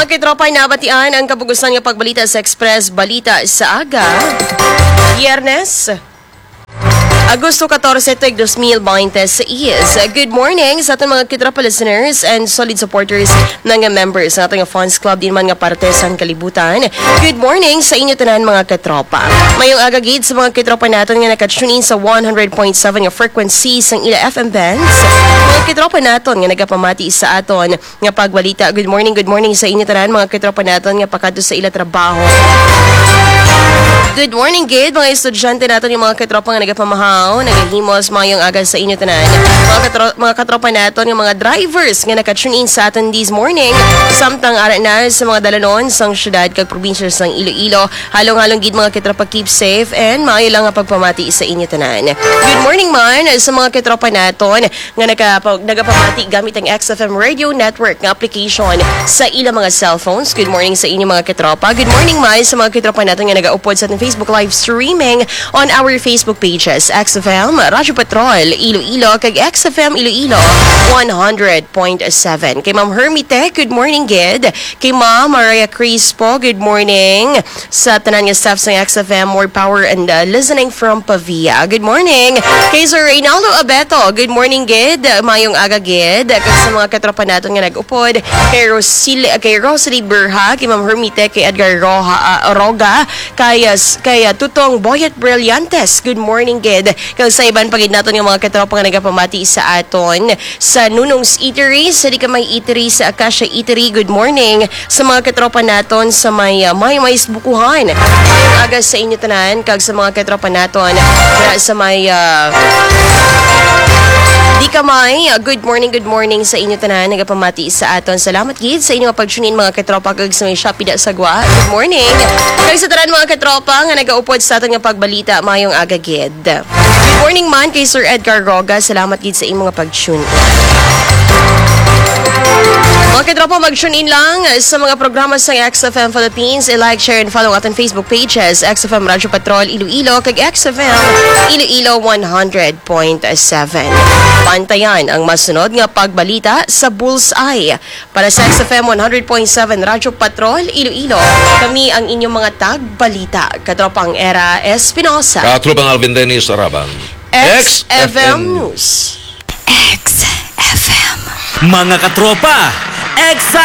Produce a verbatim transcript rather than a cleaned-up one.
Mga kitropa, nabatian ang kapugusan ng pagbalita sa Express Balita sa Aga. Biyernes, Agosto fourteen, twenty twenty-six. Good morning sa ating mga kitropa listeners and solid supporters ng members ng ating fans club din man nga parte sa kalibutan. Good morning sa inyo tanan mga kitropa. Mayong agagid sa mga kitropa natin nga nakatune in sa one hundred point seven nga frequency sa ila F M bands. Mga kitropa natin nga nagapamati sa aton nga pagbalita. Good morning, good morning sa inyo tanan mga kitropa natin nga pakadto sa ila trabaho. Good morning, gid mga estudyante natin yung mga katropa nga nagapamahaw, nagahimos mayong aga sa inyo tanan. Mga, katro, mga katropa natin yung mga drivers nga nakatune in sa atin this morning. Samtang ara na sa mga dalanon sang syudad kag probinsya sang Iloilo. Halong-halong gid mga katropa, keep safe and maayo lang nga pagpamati sa inyo tanan. Good morning man sa mga katropa natin nga nagapag, nagapamati gamit ang X F M Radio Network nga application sa ilang mga cellphones. Good morning sa inyo mga katropa. Good morning man sa mga katropa natin nga nagaupod sa ating Facebook live streaming on our Facebook pages, X F M, Radyo Patrol, Iloilo, kag X F M Iloilo, one hundred point seven. Kay Ma'am Hermite, good morning, gid. Kay Ma'am Maria Crispo, good morning. Sa tanan nga staff sa X F M, more power and uh, listening from Pavia. Good morning. Kay Sir Reynaldo Abeto, good morning, gid. Mayong aga, gid. Kag sa mga katropa natin nga nag-upod, kay Rosalie, kay Rosalie Berha, kay Ma'am Hermite, kay Edgar Roja, uh, Roga, kay uh, Kaya Tutong Boyet Brillantes, good morning, gid. Kag sa iban pagid naton yung mga katropa nga nagapamati sa aton sa Nunong's Eatery, sa di ka may eatery sa Acacia Eatery, good morning. Sa mga katropa naton sa may uh, may mais bukuhan, mayong aga sa inyo tanan. Kag sa mga katropa naton na sa may uh, di ka may uh, good morning, good morning sa inyo tanan nagapamati sa aton. Salamat gid sa inyong pagtunin mga katropa kag sa may Shopee da Sagwa, good morning. Kag sa tanan mga katropa nga nagaupod sa aton nga pagbalita mayong aga, gid. Good morning man kay Sir Edgar Roga, salamat gid sa inyong mga pag-tune in. Mga katropa, mag-tune in lang sa mga programa sa X F M Philippines. I-like, share, and follow ating Facebook pages, X F M Radyo Patrol Iloilo, kag X F M Iloilo one hundred point seven. Pantayan ang masunod nga pagbalita sa Bullseye. Para sa X F M one hundred point seven Radyo Patrol Iloilo, kami ang inyong mga tagbalita. Katropang Era Espinosa. Katropang Alvin Dennis Araban. X F M News. X F M. Mga katropa, Exa